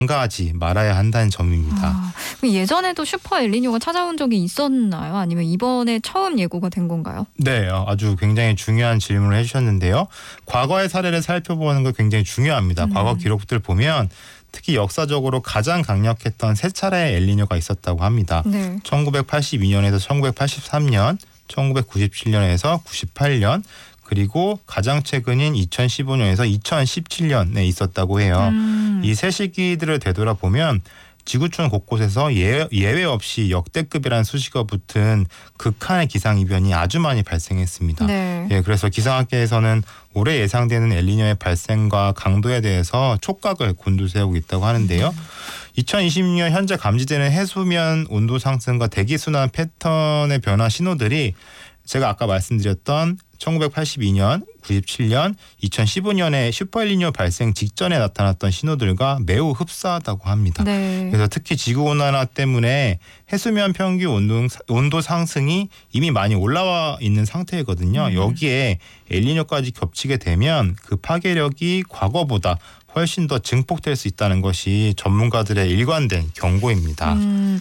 가지 말아야 한다는 점입니다. 그럼 예전에도 슈퍼 엘니뇨가 찾아온 적이 있었나요? 아니면 이번에 처음 예고가 된 건가요? 네, 아주 굉장히 중요한 질문을 해주셨는데요. 과거의 사례를 살펴보는 거 굉장히 중요합니다. 과거 기록들 보면 특히 역사적으로 가장 강력했던 세 차례의 엘니뇨가 있었다고 합니다. 네. 1982년에서 1983년, 1997년에서 98년, 그리고 가장 최근인 2015년에서 2017년에 있었다고 해요. 이 세 시기들을 되돌아보면 지구촌 곳곳에서 예외 없이 역대급이라는 수식어 붙은 극한의 기상이변이 아주 많이 발생했습니다. 네. 예, 그래서 기상학계에서는 올해 예상되는 엘니뇨의 발생과 강도에 대해서 촉각을 곤두세우고 있다고 하는데요. 2020년 현재 감지되는 해수면 온도 상승과 대기순환 패턴의 변화 신호들이 제가 아까 말씀드렸던 1982년, 97년, 2015년에 슈퍼엘니뇨 발생 직전에 나타났던 신호들과 매우 흡사하다고 합니다. 네. 그래서 특히 지구온난화 때문에 해수면 평균 온도 상승이 이미 많이 올라와 있는 상태이거든요. 여기에 엘니뇨까지 겹치게 되면 그 파괴력이 과거보다 훨씬 더 증폭될 수 있다는 것이 전문가들의 일관된 경고입니다.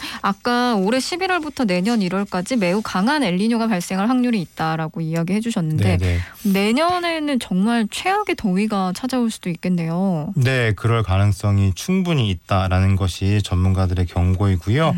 아까 올해 11월부터 내년 1월까지 매우 강한 엘니뇨가 발생할 확률이 있다라고 이야기해 주셨는데 네네. 내년에는 정말 최악의 더위가 찾아올 수도 있겠네요. 네, 그럴 가능성이 충분히 있다라는 것이 전문가들의 경고이고요.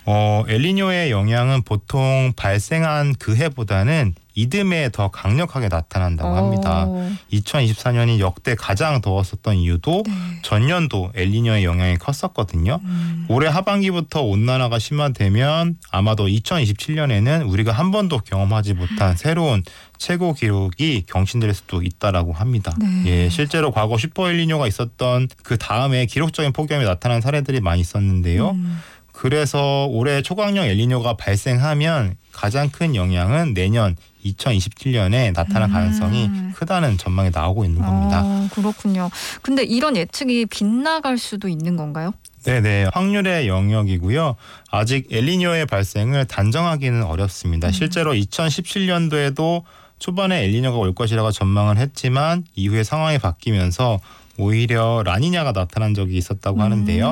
엘니뇨의 영향은 보통 발생한 그 해보다는 이듬해 더 강력하게 나타난다고 합니다. 2024년이 역대 가장 더웠었던 이유도 전년도 엘니뇨의 영향이 컸었거든요. 올해 하반기부터 온난화가 심화되면 아마도 2027년에는 우리가 한 번도 경험하지 못한 새로운 최고 기록이 경신될 수도 있다라고 합니다. 네. 예, 실제로 과거 슈퍼 엘니뇨가 있었던 그 다음에 기록적인 폭염이 나타난 사례들이 많이 있었는데요. 그래서 올해 초강력 엘니뇨가 발생하면 가장 큰 영향은 내년 2027년에 나타날 가능성이 크다는 전망이 나오고 있는 겁니다. 그렇군요. 근데 이런 예측이 빗나갈 수도 있는 건가요? 네네, 확률의 영역이고요. 아직 엘니뇨의 발생을 단정하기는 어렵습니다. 실제로 2017년도에도 초반에 엘니뇨가 올 것이라고 전망을 했지만 이후에 상황이 바뀌면서 오히려 라니냐가 나타난 적이 있었다고 하는데요.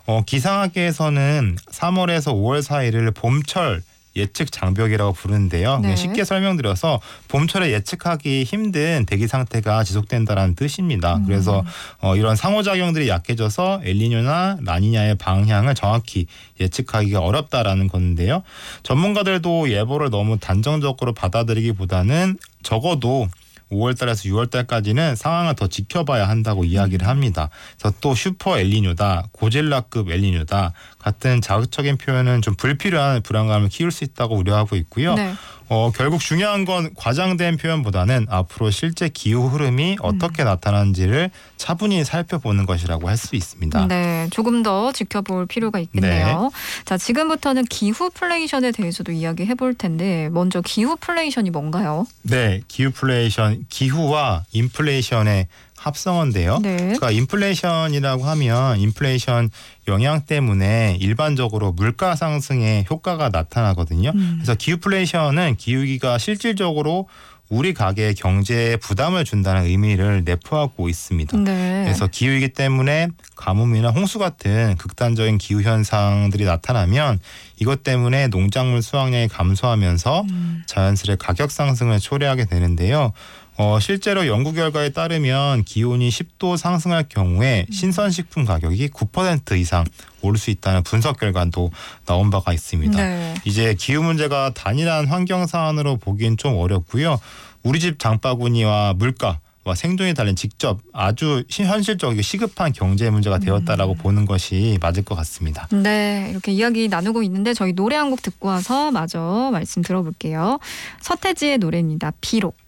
기상학계에서는 3월에서 5월 사이를 봄철 예측 장벽이라고 부르는데요. 네. 쉽게 설명드려서 봄철에 예측하기 힘든 대기 상태가 지속된다는 뜻입니다. 그래서 이런 상호작용들이 약해져서 엘니뇨나 라니냐의 방향을 정확히 예측하기가 어렵다라는 건데요. 전문가들도 예보를 너무 단정적으로 받아들이기보다는 적어도 5월달에서 6월달까지는 상황을 더 지켜봐야 한다고 이야기를 합니다. 그래서 또 슈퍼 엘니뇨다, 고질라급 엘니뇨다 같은 자극적인 표현은 좀 불필요한 불안감을 키울 수 있다고 우려하고 있고요. 네. 결국 중요한 건 과장된 표현보다는 앞으로 실제 기후 흐름이 어떻게 나타나는지를 차분히 살펴보는 것이라고 할 수 있습니다. 네, 조금 더 지켜볼 필요가 있겠네요. 네. 자, 지금부터는 기후플레이션에 대해서도 이야기해 볼 텐데 먼저 기후플레이션이 뭔가요? 네, 기후플레이션, 기후와 인플레이션의 합성어인데요. 네. 그러니까 인플레이션이라고 하면 인플레이션 영향 때문에 일반적으로 물가 상승의 효과가 나타나거든요. 그래서 기후플레이션은 기후위기가 실질적으로 우리 가게의 경제에 부담을 준다는 의미를 내포하고 있습니다. 네. 그래서 기후위기 때문에 가뭄이나 홍수 같은 극단적인 기후 현상들이 나타나면 이것 때문에 농작물 수확량이 감소하면서 자연스레 가격 상승을 초래하게 되는데요. 실제로 연구 결과에 따르면 기온이 10도 상승할 경우에 신선식품 가격이 9% 이상 오를 수 있다는 분석 결과도 나온 바가 있습니다. 네. 이제 기후 문제가 단일한 환경 사안으로 보기엔 좀 어렵고요. 우리 집 장바구니와 물가 생존이 달린 직접 아주 현실적이고 시급한 경제 문제가 되었다라고 보는 것이 맞을 것 같습니다. 네, 이렇게 이야기 나누고 있는데 저희 노래 한 곡 듣고 와서 마저 말씀 들어볼게요. 서태지의 노래입니다. 비록.